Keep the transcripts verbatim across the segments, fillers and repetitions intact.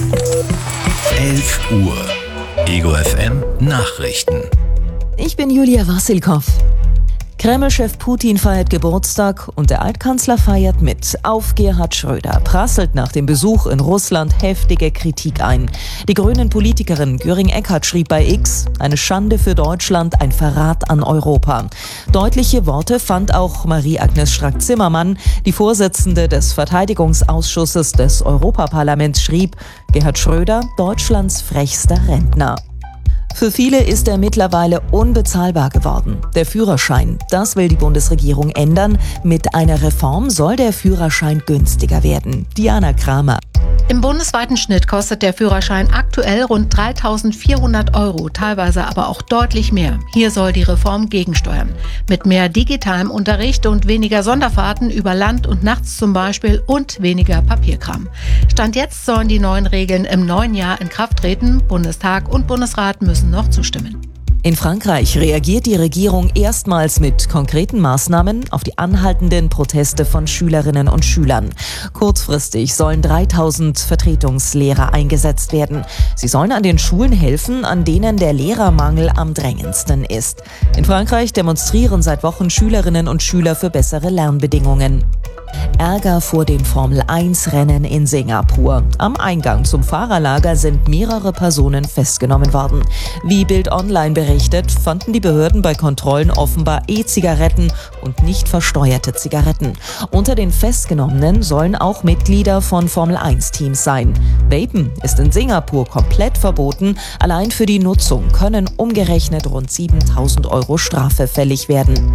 elf Uhr. Ego F M Nachrichten. Ich bin Julia Wassilkow. Kreml-Chef Putin feiert Geburtstag und der Altkanzler feiert mit. Auf Gerhard Schröder prasselt nach dem Besuch in Russland heftige Kritik ein. Die grünen Politikerin Göring-Eckardt schrieb bei X: Eine Schande für Deutschland, ein Verrat an Europa. Deutliche Worte fand auch Marie-Agnes Strack-Zimmermann. Die Vorsitzende des Verteidigungsausschusses des Europaparlaments schrieb: Gerhard Schröder, Deutschlands frechster Rentner. Für viele ist er mittlerweile unbezahlbar geworden. Der Führerschein, das will die Bundesregierung ändern. Mit einer Reform soll der Führerschein günstiger werden. Diana Kramer. Im bundesweiten Schnitt kostet der Führerschein aktuell rund dreitausendvierhundert Euro, teilweise aber auch deutlich mehr. Hier soll die Reform gegensteuern. Mit mehr digitalem Unterricht und weniger Sonderfahrten über Land und nachts zum Beispiel und weniger Papierkram. Stand jetzt sollen die neuen Regeln im neuen Jahr in Kraft treten. Bundestag und Bundesrat müssen noch zustimmen. In Frankreich reagiert die Regierung erstmals mit konkreten Maßnahmen auf die anhaltenden Proteste von Schülerinnen und Schülern. Kurzfristig sollen dreitausend Vertretungslehrer eingesetzt werden. Sie sollen an den Schulen helfen, an denen der Lehrermangel am drängendsten ist. In Frankreich demonstrieren seit Wochen Schülerinnen und Schüler für bessere Lernbedingungen. Ärger vor dem Formel eins Rennen in Singapur. Am Eingang zum Fahrerlager sind mehrere Personen festgenommen worden. Wie Bild Online berichtet, fanden die Behörden bei Kontrollen offenbar E-Zigaretten und nicht versteuerte Zigaretten. Unter den Festgenommenen sollen auch Mitglieder von Formel eins Teams sein. Vapen ist in Singapur komplett verboten. Allein für die Nutzung können umgerechnet rund siebentausend Euro Strafe fällig werden.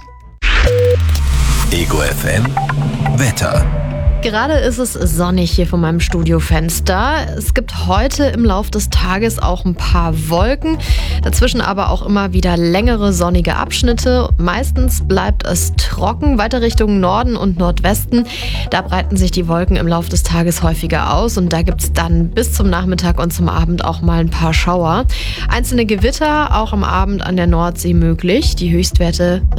Ego F M Wetter. Gerade ist es sonnig hier vor meinem Studiofenster. Es gibt heute im Lauf des Tages auch ein paar Wolken, dazwischen aber auch immer wieder längere sonnige Abschnitte. Meistens bleibt es trocken, weiter Richtung Norden und Nordwesten. Da breiten sich die Wolken im Lauf des Tages häufiger aus und da gibt es dann bis zum Nachmittag und zum Abend auch mal ein paar Schauer. Einzelne Gewitter auch am Abend an der Nordsee möglich. Die Höchstwerte